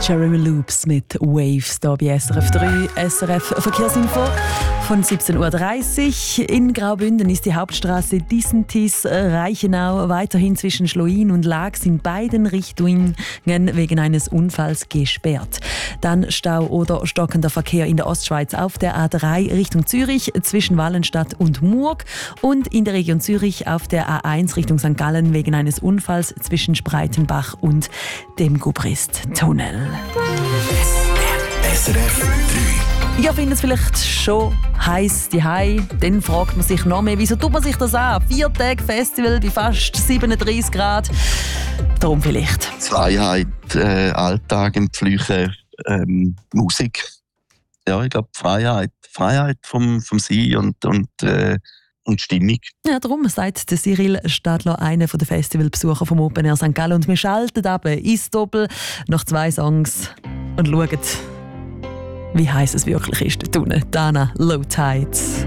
Jeremy Loops mit Waves hier bei SRF 3, SRF Verkehrsinfo. Von 17.30 Uhr. In Graubünden ist die Hauptstraße Disentis-Reichenau weiterhin zwischen Schloin und Laax in beiden Richtungen wegen eines Unfalls gesperrt. Dann Stau oder stockender Verkehr in der Ostschweiz auf der A3 Richtung Zürich zwischen Wallenstadt und Murg und in der Region Zürich auf der A1 Richtung St. Gallen wegen eines Unfalls zwischen Spreitenbach und dem Gubrist-Tunnel. SRF 3. Ja, findet es vielleicht schon heiß die Hai, dann fragt man sich noch mehr, wieso tut man sich das an? 4 Tage Festival bei fast 37 Grad. Darum vielleicht. Freiheit, Alltag im Pflüchen, Musik. Ja, ich glaube Freiheit vom Sein und Stimmung. Ja, darum sagt der Cyril Stadler, einer der Festivalbesucher vom Open Air St. Gallen. Und wir schalten ab ins Doppel nach 2 Songs und schauen, wie heiß es wirklich ist dort unten. Dana, Low Tides.